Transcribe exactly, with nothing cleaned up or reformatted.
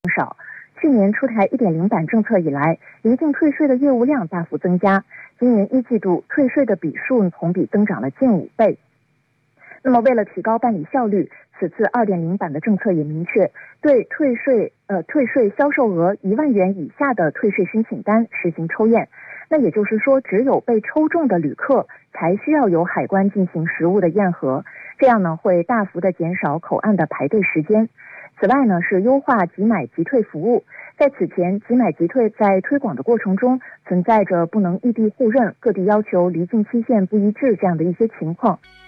少。去年出台 一点零 版政策以来，离境退税的业务量大幅增加，今年一季度退税的笔数同比增长了近五倍。那么为了提高办理效率，此次 二点零 版的政策也明确，对退税呃退税销售额一万元以下的退税申请单实行抽验。那也就是说，只有被抽中的旅客才需要由海关进行实物的验核，这样呢会大幅的减少口岸的排队时间。此外呢，是优化即买即退服务。在此前，即买即退在推广的过程中，存在着不能异地互认、各地要求离境期限不一致这样的一些情况。